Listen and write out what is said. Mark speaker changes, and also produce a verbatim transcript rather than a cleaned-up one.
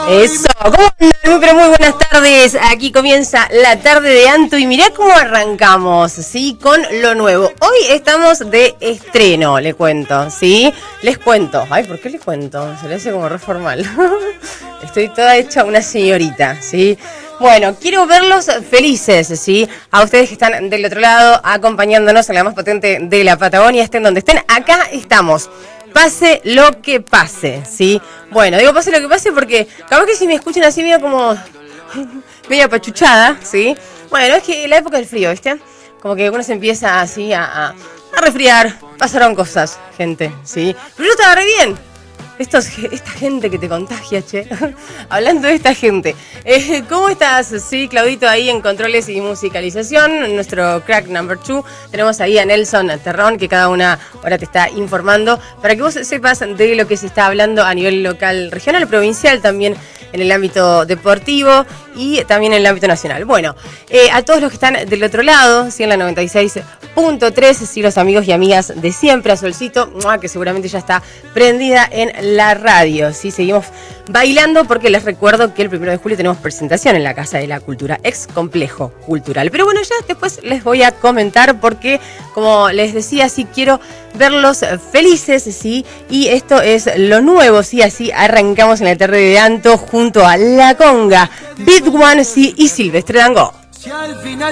Speaker 1: Eso, ¿cómo andan? Muy, pero muy buenas tardes. Aquí comienza la tarde de Anto y mirá cómo arrancamos, ¿sí? Con lo nuevo. Hoy estamos de estreno, le cuento, ¿sí? Les cuento. Ay, ¿por qué les cuento? Se le hace como re formal. Estoy toda hecha una señorita, ¿sí? Bueno, quiero verlos felices, ¿sí? A ustedes que están del otro lado, acompañándonos en la más potente de la Patagonia, estén donde estén. Acá estamos. Pase lo que pase, ¿sí? Bueno, digo pase lo que pase porque capaz que si me escuchan así medio como medio apachuchada, ¿sí? Bueno, es que la época del frío, ¿viste? Como que uno se empieza así a, a, a resfriar, pasaron cosas, gente, ¿sí? Pero yo estaba re bien. Estos, esta gente que te contagia, che. Hablando de esta gente. Eh, ¿Cómo estás? Sí, Claudito ahí en controles y musicalización. Nuestro crack number two. Tenemos ahí a Nelson Terrón, que cada una hora te está informando. Para que vos sepas de lo que se está hablando a nivel local, regional, provincial, también en el ámbito deportivo y también en el ámbito nacional. Bueno, eh, a todos los que están del otro lado, sí, en la noventa y seis punto tres, sí, los amigos y amigas de siempre, a Solcito, que seguramente ya está prendida en la radio, sí, seguimos bailando porque les recuerdo que el primero de julio tenemos presentación en la Casa de la Cultura, ex complejo cultural. Pero bueno, ya después les voy a comentar porque, como les decía, sí quiero verlos felices, sí, y esto es lo nuevo, sí, así arrancamos en la tarde de Anto junto a La Conga, Big One, sí, y Silvestre Dangond.
Speaker 2: Si al final